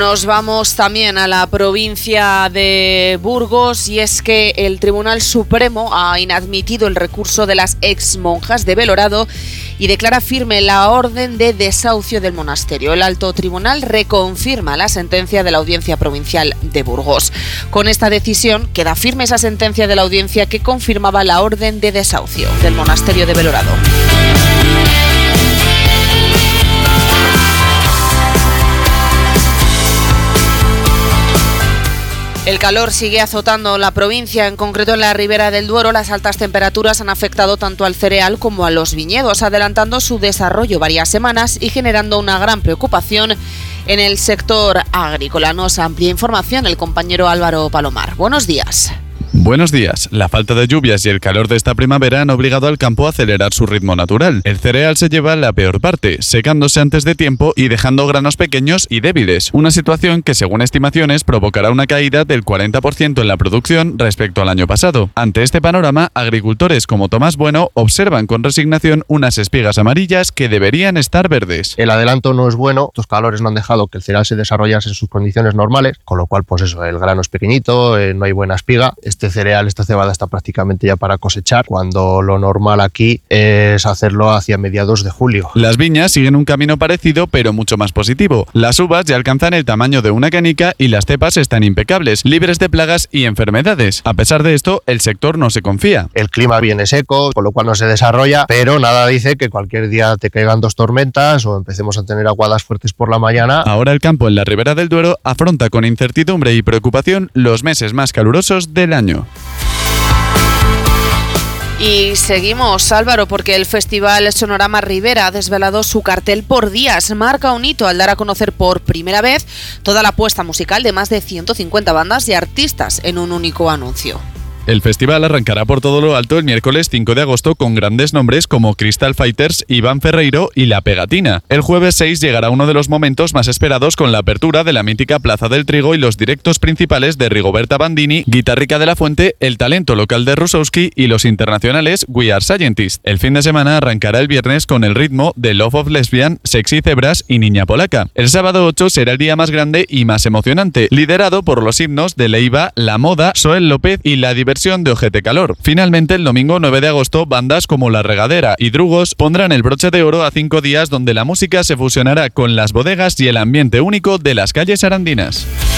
Nos vamos también a la provincia de Burgos, y es que el Tribunal Supremo ha inadmitido el recurso de las exmonjas de Belorado y declara firme la orden de desahucio del monasterio. El Alto Tribunal reconfirma la sentencia de la Audiencia Provincial de Burgos. Con esta decisión queda firme esa sentencia de la audiencia que confirmaba la orden de desahucio del monasterio de Belorado. El calor sigue azotando la provincia, en concreto en la Ribera del Duero. Las altas temperaturas han afectado tanto al cereal como a los viñedos, adelantando su desarrollo varias semanas y generando una gran preocupación en el sector agrícola. Nos amplía información el compañero Álvaro Palomar. Buenos días. Buenos días. La falta de lluvias y el calor de esta primavera han obligado al campo a acelerar su ritmo natural. El cereal se lleva la peor parte, secándose antes de tiempo y dejando granos pequeños y débiles. Una situación que, según estimaciones, provocará una caída del 40% en la producción respecto al año pasado. Ante este panorama, agricultores como Tomás Bueno observan con resignación unas espigas amarillas que deberían estar verdes. El adelanto no es bueno, estos calores no han dejado que el cereal se desarrollase en sus condiciones normales, con lo cual, el grano es pequeñito, no hay buena espiga. Este cereal, esta cebada está prácticamente ya para cosechar, cuando lo normal aquí es hacerlo hacia mediados de julio. Las viñas siguen un camino parecido, pero mucho más positivo. Las uvas ya alcanzan el tamaño de una canica y las cepas están impecables, libres de plagas y enfermedades. A pesar de esto, el sector no se confía. El clima viene seco, con lo cual no se desarrolla, pero nada dice que cualquier día te caigan 2 tormentas o empecemos a tener aguadas fuertes por la mañana. Ahora el campo en la Ribera del Duero afronta con incertidumbre y preocupación los meses más calurosos del año. Y seguimos, Álvaro, porque el Festival Sonorama Ribera ha desvelado su cartel por días. Marca un hito al dar a conocer por primera vez toda la apuesta musical de más de 150 bandas y artistas en un único anuncio. El festival arrancará por todo lo alto el miércoles 5 de agosto con grandes nombres como Crystal Fighters, Iván Ferreiro y La Pegatina. El jueves 6 llegará uno de los momentos más esperados con la apertura de la mítica Plaza del Trigo y los directos principales de Rigoberta Bandini, Guitarrica de la Fuente, el talento local de Rusowski y los internacionales We Are Scientists. El fin de semana arrancará el viernes con el ritmo de Love of Lesbian, Sexy Zebras y Niña Polaca. El sábado 8 será el día más grande y más emocionante, liderado por los himnos de Leiva, La Moda, Soel López y la diversión de Ojete Calor. Finalmente, el domingo 9 de agosto, bandas como La Regadera y Drugos pondrán el broche de oro a 5 días donde la música se fusionará con las bodegas y el ambiente único de las calles arandinas.